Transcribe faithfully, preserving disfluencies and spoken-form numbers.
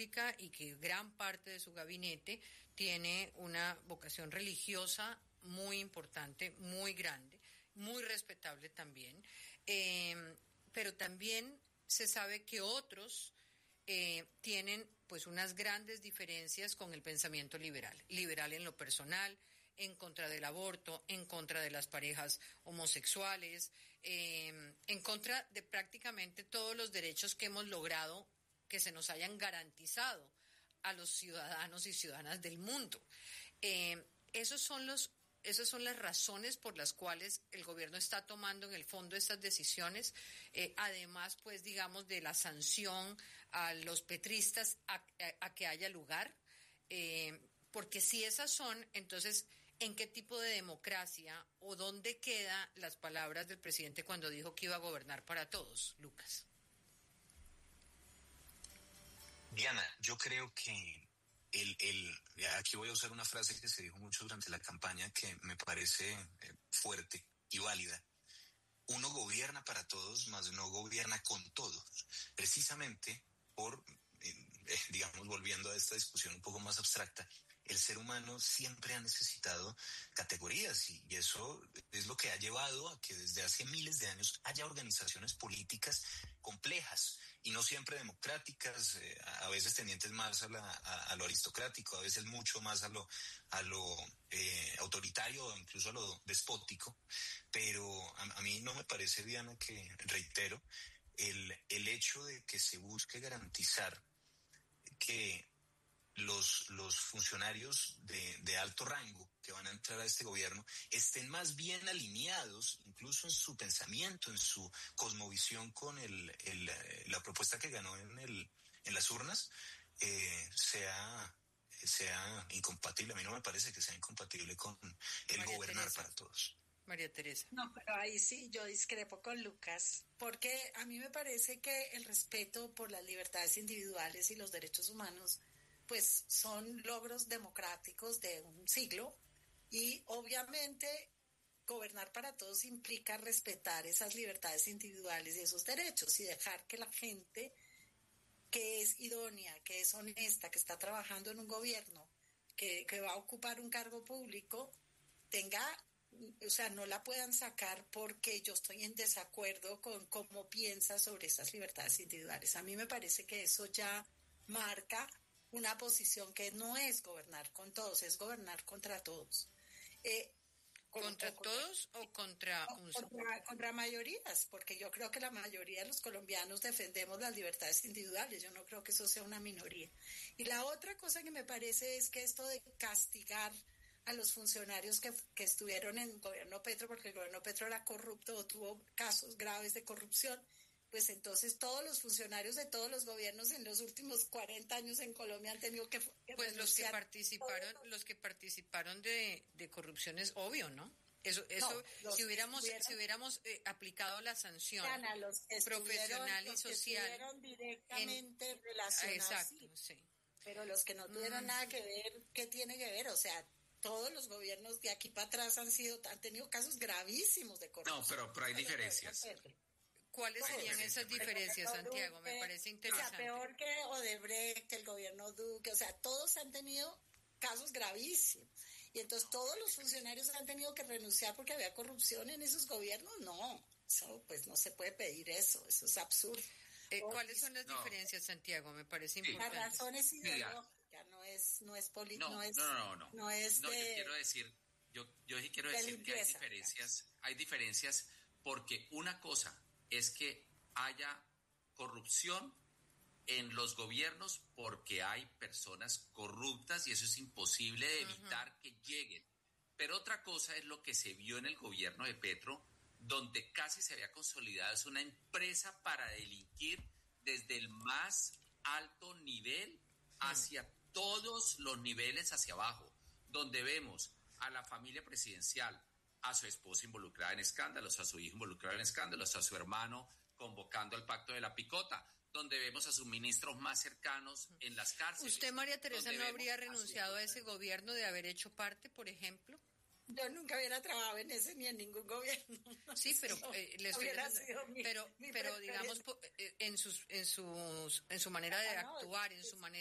República y que gran parte de su gabinete tiene una vocación religiosa muy importante, muy grande, muy respetable también, eh, pero también se sabe que otros eh, tienen pues unas grandes diferencias con el pensamiento liberal, liberal en lo personal, en contra del aborto, en contra de las parejas homosexuales, eh, en contra de prácticamente todos los derechos que hemos logrado que se nos hayan garantizado a los ciudadanos y ciudadanas del mundo. Eh, esos son los Esas son las razones por las cuales el gobierno está tomando en el fondo estas decisiones, eh, además, pues, digamos, de la sanción a los petristas a, a, a que haya lugar, eh, porque si esas son, entonces, ¿en qué tipo de democracia o dónde quedan las palabras del presidente cuando dijo que iba a gobernar para todos, Lucas? Diana, yo creo que El, el, aquí voy a usar una frase que se dijo mucho durante la campaña que me parece eh, fuerte y válida. Uno gobierna para todos, mas no gobierna con todos. Precisamente por, eh, eh, digamos, volviendo a esta discusión un poco más abstracta, el ser humano siempre ha necesitado categorías y, y eso es lo que ha llevado a que desde hace miles de años haya organizaciones políticas complejas y no siempre democráticas, eh, a veces tendientes más a, la, a, a lo aristocrático, a veces mucho más a lo, a lo eh, autoritario o incluso a lo despótico, pero a, a mí no me parece, Diana, que, reitero, el, el hecho de que se busque garantizar que los, los funcionarios de, de alto rango que van a entrar a este gobierno estén más bien alineados, incluso en su pensamiento, en su cosmovisión con el, el, la propuesta que ganó en, el, en las urnas, eh, sea, sea incompatible. A mí no me parece que sea incompatible con el María gobernar Teresa. para todos. María Teresa. No, pero ahí sí yo discrepo con Lucas, porque a mí me parece que el respeto por las libertades individuales y los derechos humanos pues son logros democráticos de un siglo y obviamente gobernar para todos implica respetar esas libertades individuales y esos derechos y dejar que la gente que es idónea, que es honesta, que está trabajando en un gobierno, que, que va a ocupar un cargo público, tenga, o sea, no la puedan sacar porque yo estoy en desacuerdo con cómo piensa sobre esas libertades individuales. A mí me parece que eso ya marca una posición que no es gobernar con todos, es gobernar contra todos. Eh, ¿Contra contra, todos o contra o, un contra, contra mayorías? Porque yo creo que la mayoría de los colombianos defendemos las libertades individuales, yo no creo que eso sea una minoría. Y la otra cosa que me parece es que esto de castigar a los funcionarios que, que estuvieron en el gobierno Petro, porque el gobierno Petro era corrupto o tuvo casos graves de corrupción, pues entonces todos los funcionarios de todos los gobiernos en los últimos cuarenta años en Colombia han tenido que, que pues los que participaron todo. los que participaron de, de corrupción es obvio, ¿no? Eso eso no, si hubiéramos si hubiéramos eh, aplicado la sanción Ana, los profesional y social estuvieron directamente en, relacionados, exacto, sí. sí. Pero los que no tuvieron mm. nada que ver, ¿qué tiene que ver? O sea, todos los gobiernos de aquí para atrás han sido han tenido casos gravísimos de corrupción. No, pero pero hay diferencias. ¿Cuáles serían esas diferencias, Santiago? Me parece interesante. O sea, peor que Odebrecht, que el gobierno Duque, o sea, todos han tenido casos gravísimos. Y entonces todos los funcionarios han tenido que renunciar porque había corrupción en esos gobiernos. No, eso pues no se puede pedir eso, eso es absurdo. Eh, ¿Cuáles son las no. diferencias, Santiago? Me parece importante. La razón es ideológica, no es, no es política, no, no es, no, no, no, no es no, de, yo quiero decir, yo, yo sí quiero decir limpieza, que hay diferencias, hay diferencias porque una cosa es que haya corrupción en los gobiernos porque hay personas corruptas y eso es imposible de evitar uh-huh. que lleguen. Pero otra cosa es lo que se vio en el gobierno de Petro, donde casi se había consolidado, es una empresa para delinquir desde el más alto nivel hacia uh-huh. todos los niveles hacia abajo, donde vemos a la familia presidencial, a su esposa involucrada en escándalos, a su hijo involucrado en escándalos, a su hermano convocando al pacto de la picota, donde vemos a sus ministros más cercanos en las cárceles. ¿Usted, María Teresa, no habría renunciado a ese gobierno de haber hecho parte, por ejemplo? Yo nunca hubiera trabajado en ese ni en ningún gobierno. Sí, pero eh, les hubiera estoy, sido mi, pero, mi pero digamos en sus en sus en su manera de actuar, en su manera